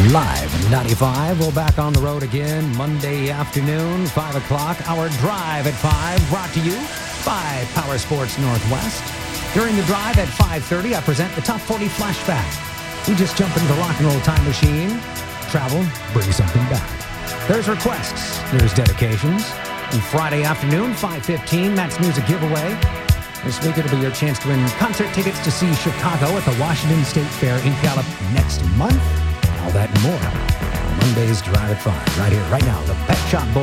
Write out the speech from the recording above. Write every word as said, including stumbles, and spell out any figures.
Live ninety-five. We're back on the road again Monday afternoon, five o'clock. Our drive at five, brought to you by Power Sports Northwest. During the drive at five thirty, I present the Top forty Flashback. We just jump into the rock and roll time machine, travel, bring something back. There's requests, there's dedications. And Friday afternoon, five fifteen, Matt's Music Giveaway. This week it'll be your chance to win concert tickets to see Chicago at the Washington State Fair in Gallup next month. All that and more. Monday's Drive at five, right here, right now, the Pet Shop Boys.